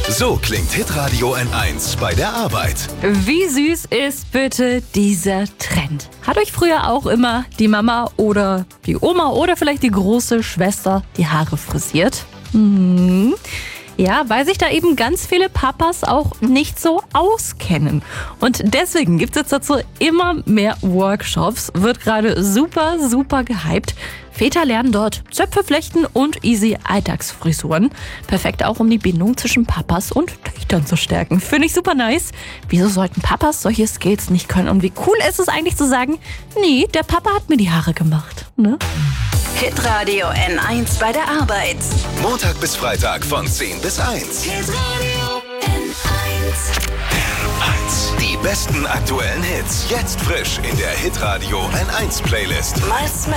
So klingt Hitradio N1 bei der Arbeit. Wie süß ist bitte dieser Trend? Hat euch früher auch immer die Mama oder die Oma oder vielleicht die große Schwester die Haare frisiert? Ja, weil sich da eben ganz viele Papas auch nicht so auskennen. Und deswegen gibt es jetzt dazu immer mehr Workshops. Wird gerade super gehypt. Väter lernen dort Zöpfe flechten und easy Alltagsfrisuren. Perfekt auch, um die Bindung zwischen Papas und Töchtern zu stärken. Finde ich super nice. Wieso sollten Papas solche Skills nicht können? Und wie cool ist es eigentlich zu sagen, nee, der Papa hat mir die Haare gemacht, ne? Hitradio N1 bei der Arbeit. Montag bis Freitag von 10 bis 1. Hitradio N1. N1. Die besten aktuellen Hits. Jetzt frisch in der Hitradio N1 Playlist. My Smith.